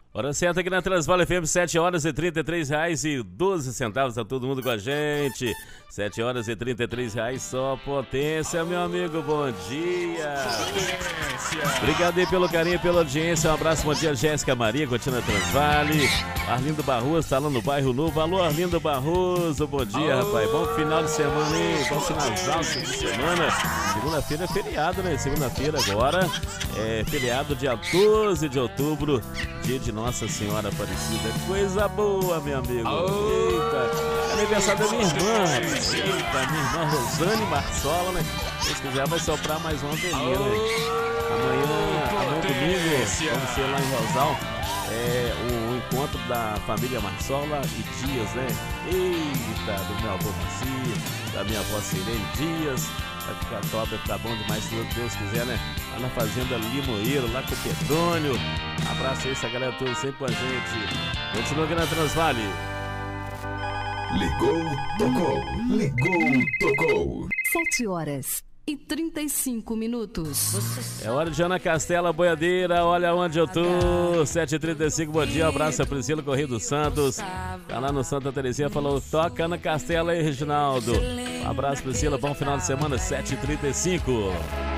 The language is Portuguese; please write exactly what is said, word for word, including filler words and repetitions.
Hora certa aqui na Transvale F M, sete horas e trinta e três reais e doze centavos, tá todo mundo com a gente. sete horas e trinta e três reais, só potência, meu amigo, bom dia. Potência. Obrigado aí pelo carinho e pela audiência, um abraço, bom dia, Jéssica Maria, continua Transvale. Arlindo Barroso, tá lá no bairro Novo. Alô, Arlindo Barroso, bom dia, Alô. rapaz, bom final de semana, hein? Bom finalzão de semana. Segunda-feira é feriado, né? Segunda-feira agora é feriado, dia doze de outubro, dia de Nossa Senhora Aparecida. Coisa boa, meu amigo. Oh. Eita, aniversário da minha irmã. Eita, minha irmã Rosane Marsola, né? Se quiser, vai soprar mais uma velhinha, oh. né? Amanhã, amanhã domingo, vamos ser lá em Rosal. É o encontro da família Marsola e Dias, né? Eita, do meu avô Macia, da minha avó Sirene Dias. Vai ficar top, vai ficar bom demais, se Deus quiser, né? Lá na fazenda Limoeiro, lá com o Pedrônio. Abraço aí, essa galera toda sempre com a gente. Continua aqui na Transvale. Ligou, tocou. Ligou, tocou. Sete horas e trinta e cinco minutos. É hora de Ana Castela Boiadeira, olha onde eu tô. sete e trinta e cinco, bom dia, abraço a Priscila Correia dos Santos. Tá lá no Santa Terezinha, falou, toca Ana Castela aí, Reginaldo. Um abraço, Priscila, bom final de semana, sete e trinta e cinco.